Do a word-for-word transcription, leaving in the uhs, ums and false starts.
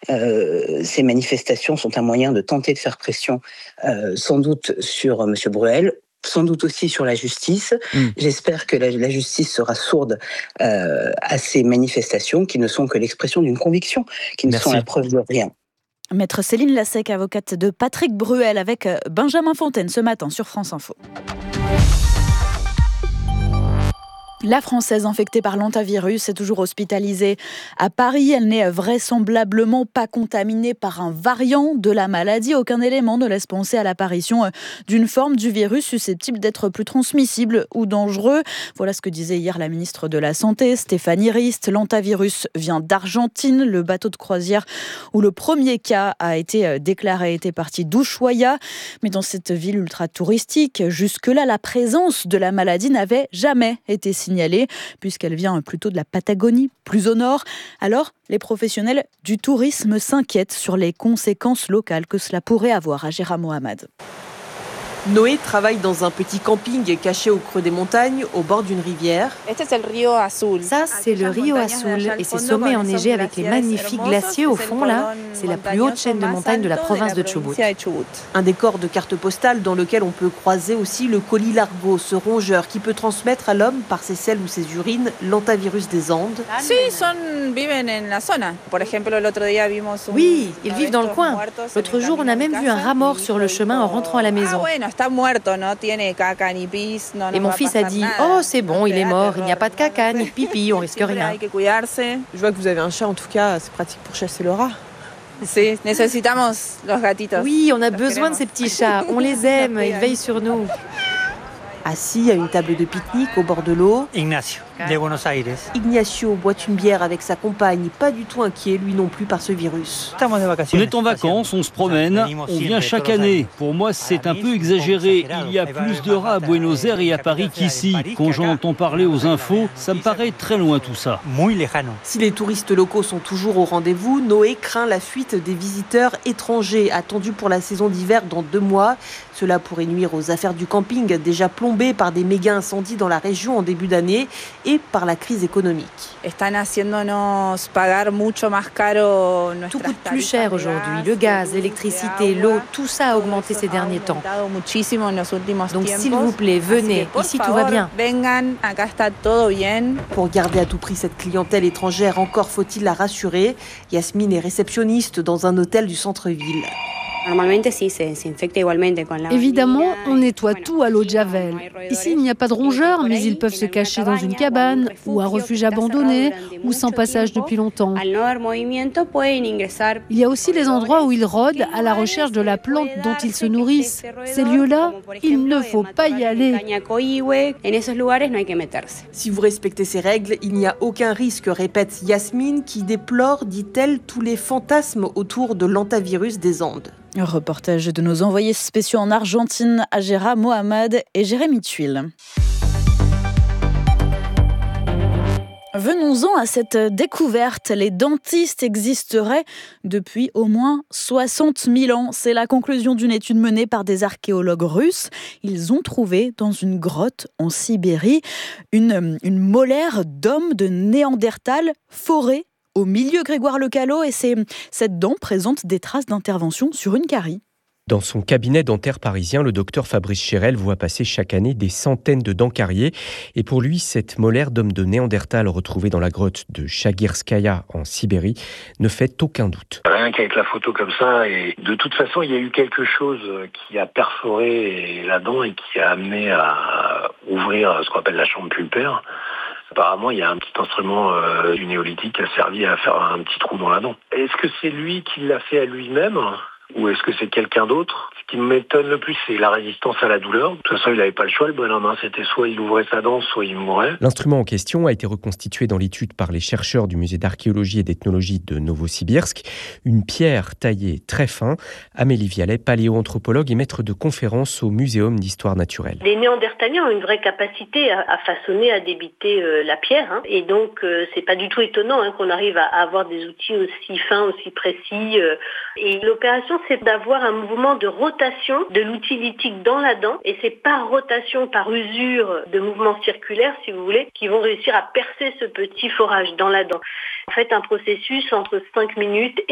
Euh, ces manifestations sont un moyen de tenter de faire pression, euh, sans doute sur euh, M. Bruel, sans doute aussi sur la justice. Mmh. J'espère que la, la justice sera sourde euh, à ces manifestations qui ne sont que l'expression d'une conviction, qui ne Merci. Sont la preuve de rien. Maître Céline Lassec, avocate de Patrick Bruel, avec Benjamin Fontaine ce matin sur France Info. La Française infectée par l'hantavirus est toujours hospitalisée à Paris. Elle n'est vraisemblablement pas contaminée par un variant de la maladie. Aucun élément ne laisse penser à l'apparition d'une forme du virus susceptible d'être plus transmissible ou dangereux. Voilà ce que disait hier la ministre de la Santé, Stéphanie Rist. L'hantavirus vient d'Argentine. Le bateau de croisière où le premier cas a été déclaré était parti d'Ushuaia. Mais dans cette ville ultra touristique, jusque-là, la présence de la maladie n'avait jamais été signalée. Puisqu'elle vient plutôt de la Patagonie, plus au nord. Alors, les professionnels du tourisme s'inquiètent sur les conséquences locales que cela pourrait avoir. Ajera Mohamed. Noé travaille dans un petit camping caché au creux des montagnes, au bord d'une rivière. Ça, c'est le Rio Azul et ses sommets enneigés avec les magnifiques glaciers au fond, là. C'est la plus haute chaîne de montagnes de la province de Chubut. Un décor de carte postale dans lequel on peut croiser aussi le colis largo, ce rongeur qui peut transmettre à l'homme, par ses selles ou ses urines, l'hantavirus des Andes. Oui, ils vivent dans le coin. L'autre jour, on a même vu un rat mort sur le chemin en rentrant à la maison. Et mon fils a dit « Oh, c'est bon, il est mort, il n'y a pas de caca ni de pipi, on risque rien. » Je vois que vous avez un chat, en tout cas, c'est pratique pour chasser le rat. Oui, on a besoin de ces petits chats, on les aime, ils veillent sur nous. Assis à une table de pique-nique au bord de l'eau, Ignacio, de Buenos Aires. Ignacio boit une bière avec sa compagne, pas du tout inquiet lui non plus par ce virus. On est en vacances, on se promène, on vient chaque année. Pour moi, c'est un peu exagéré. Il y a plus de rats à Buenos Aires et à Paris qu'ici. Quand j'en entends parler aux infos, ça me paraît très loin tout ça. Si les touristes locaux sont toujours au rendez-vous, Noé craint la fuite des visiteurs étrangers attendus pour la saison d'hiver dans deux mois. Cela pourrait nuire aux affaires du camping, déjà plombées par des méga incendies dans la région en début d'année et par la crise économique. Tout coûte plus cher aujourd'hui. Le gaz, l'électricité, l'eau, tout ça a augmenté ces derniers temps. Donc s'il vous plaît, venez. Ici, tout va bien. Pour garder à tout prix cette clientèle étrangère, encore faut-il la rassurer. Yasmine est réceptionniste dans un hôtel du centre-ville. Évidemment, on nettoie tout à l'eau de Javel. Ici, il n'y a pas de rongeurs, mais ils peuvent se cacher dans une cabane ou un refuge abandonné ou sans passage depuis longtemps. Il y a aussi les endroits où ils rôdent à la recherche de la plante dont ils se nourrissent. Ces lieux-là, il ne faut pas y aller. Si vous respectez ces règles, il n'y a aucun risque, répète Yasmine, qui déplore, dit-elle, tous les fantasmes autour de l'hantavirus des Andes. Reportage de nos envoyés spéciaux en Argentine, Ajera Mohamed et Jérémy Tuile. Venons-en à cette découverte. Les dentistes existeraient depuis au moins soixante mille ans. C'est la conclusion d'une étude menée par des archéologues russes. Ils ont trouvé dans une grotte en Sibérie une, une molaire d'homme de Néandertal forée au milieu. Grégoire Lecallot, et c'est, cette dent présente des traces d'intervention sur une carie. Dans son cabinet dentaire parisien, le docteur Fabrice Chérel voit passer chaque année des centaines de dents cariées. Et pour lui, cette molaire d'homme de Néandertal retrouvée dans la grotte de Chagirskaya en Sibérie ne fait aucun doute. Rien qu'avec la photo comme ça, et de toute façon, il y a eu quelque chose qui a perforé la dent et qui a amené à ouvrir ce qu'on appelle la chambre pulpaire. Apparemment, il y a un petit instrument euh, du néolithique qui a servi à faire un petit trou dans la dent. Est-ce que c'est lui qui l'a fait à lui-même ou est-ce que c'est quelqu'un d'autre ? Ce qui m'étonne le plus, c'est la résistance à la douleur. De toute façon, il n'avait pas le choix, le bonhomme. Hein. C'était soit il ouvrait sa dent, soit il mourait. L'instrument en question a été reconstitué dans l'étude par les chercheurs du musée d'archéologie et d'ethnologie de Novosibirsk. Une pierre taillée très fin. Amélie Vialet, paléoanthropologue et maître de conférence au Muséum d'histoire naturelle. Les Néandertaliens ont une vraie capacité à, à façonner, à débiter euh, la pierre. Hein. Et donc, euh, c'est pas du tout étonnant hein, qu'on arrive à, à avoir des outils aussi fins, aussi précis. Euh, et l'opération, c'est d'avoir un mouvement de rotation de l'outil lithique dans la dent, et c'est par rotation, par usure de mouvements circulaires, si vous voulez, qui vont réussir à percer ce petit forage dans la dent. En fait, un processus entre cinq minutes